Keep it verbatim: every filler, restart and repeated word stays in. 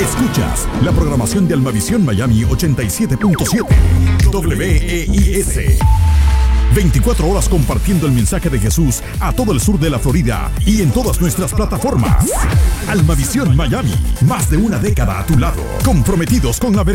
Escuchas la programación de Almavisión Miami ochenta y siete punto siete W E I S. veinticuatro horas compartiendo el mensaje de Jesús a todo el sur de la Florida y en todas nuestras plataformas. Almavisión Miami, más de una década a tu lado, comprometidos con la verdad.